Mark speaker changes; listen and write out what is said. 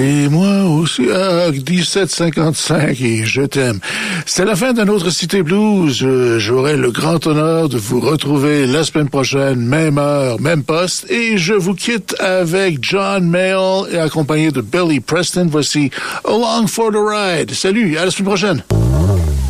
Speaker 1: Et moi aussi, 1755, et je t'aime. C'est la fin d'un autre Cité Blues. J'aurai le grand honneur de vous retrouver la semaine prochaine, même heure, même poste. Et je vous quitte avec John Mayall et accompagné de Billy Preston. Voici Along for the Ride. Salut, à la semaine prochaine.